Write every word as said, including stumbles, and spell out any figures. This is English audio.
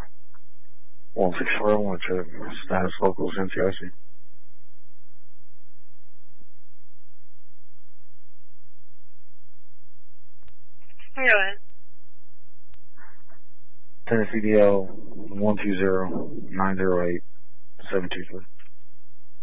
one six four, I want to check status locals N C I C. Go ahead. Tennessee D L one two zero nine zero eight seven two three.